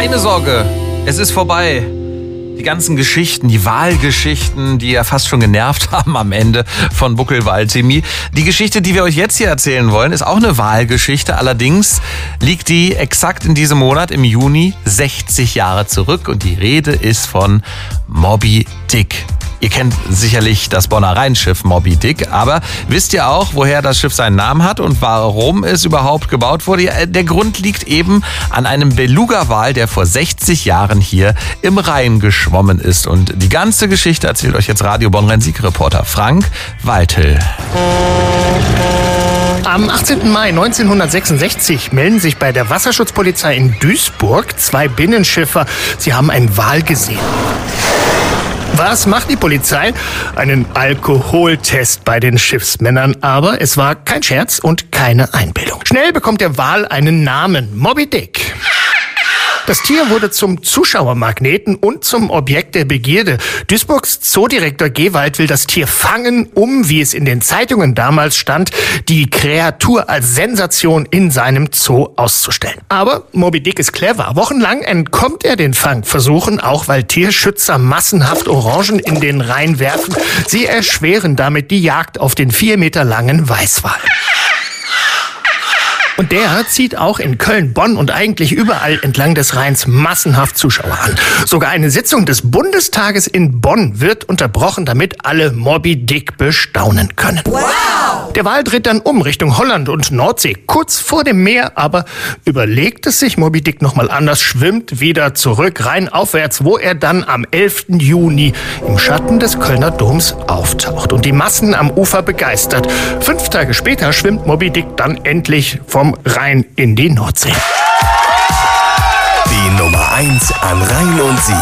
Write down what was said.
Keine Sorge, es ist vorbei. Die ganzen Geschichten, die Wahlgeschichten, die ja fast schon genervt haben am Ende von Buckelwald-Timmy. Die Geschichte, die wir euch jetzt hier erzählen wollen, ist auch eine Wahlgeschichte. Allerdings liegt die exakt in diesem Monat, im Juni, 60 Jahre zurück. Und die Rede ist von Moby Dick. Ihr kennt sicherlich das Bonner Rheinschiff Moby Dick, aber wisst ihr auch, woher das Schiff seinen Namen hat und warum es überhaupt gebaut wurde? Ja, der Grund liegt eben an einem Beluga-Wal, der vor 60 Jahren hier im Rhein geschwommen ist. Und die ganze Geschichte erzählt euch jetzt Radio Bonn Rhein-Sieg-Reporter Frank Waltel. Am 18. Mai 1966 melden sich bei der Wasserschutzpolizei in Duisburg 2 Binnenschiffer. Sie haben einen Wal gesehen. Was macht die Polizei? Einen Alkoholtest bei den Schiffsmännern. Aber es war kein Scherz und keine Einbildung. Schnell bekommt der Wal einen Namen: Moby Dick. Das Tier wurde zum Zuschauermagneten und zum Objekt der Begierde. Duisburgs Zoodirektor Gewald will das Tier fangen, um, wie es in den Zeitungen damals stand, die Kreatur als Sensation in seinem Zoo auszustellen. Aber Moby Dick ist clever. Wochenlang entkommt er den Fangversuchen, auch weil Tierschützer massenhaft Orangen in den Rhein werfen. Sie erschweren damit die Jagd auf den 4 Meter langen Weißwal. Und der zieht auch in Köln, Bonn und eigentlich überall entlang des Rheins massenhaft Zuschauer an. Sogar eine Sitzung des Bundestages in Bonn wird unterbrochen, damit alle Moby Dick bestaunen können. Wow! Der Wal dreht dann um Richtung Holland und Nordsee, kurz vor dem Meer, aber überlegt es sich Moby Dick nochmal anders, schwimmt wieder zurück, rheinaufwärts, wo er dann am 11. Juni im Schatten des Kölner Doms auftaucht und die Massen am Ufer begeistert. 5 Tage später schwimmt Moby Dick dann endlich vom Rhein in die Nordsee. Die Nummer 1 an Rhein und Sieg.